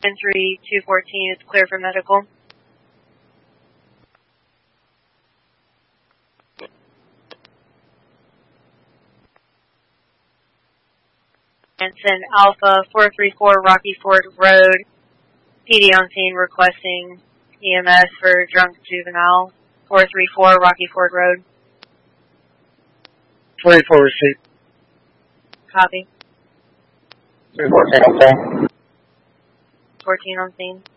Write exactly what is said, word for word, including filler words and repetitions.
Entry two fourteen is clear for medical. Anson Alpha four three four Rocky Ford Road. P D on scene requesting E M S for drunk juvenile. four three four Rocky Ford Road. twenty-four receipt. Copy. fourteen on scene. fourteen on scene.